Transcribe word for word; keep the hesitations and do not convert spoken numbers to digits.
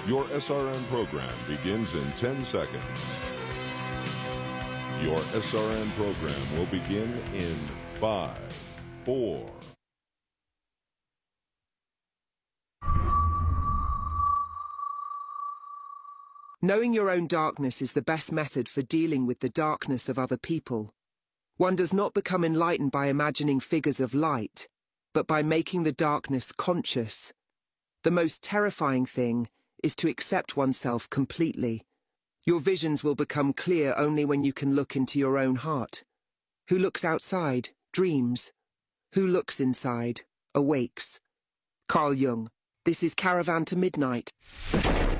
Your S R N program begins in ten seconds. Your S R N program will begin in five, four. Knowing your own darkness is the best method for dealing with the darkness of other people. One does not become enlightened by imagining figures of light, but by making the darkness conscious. The most terrifying thing is to accept oneself completely. Your visions will become clear only when you can look into your own heart. Who looks outside, dreams. Who looks inside, awakes. Carl Jung. This is Caravan to Midnight.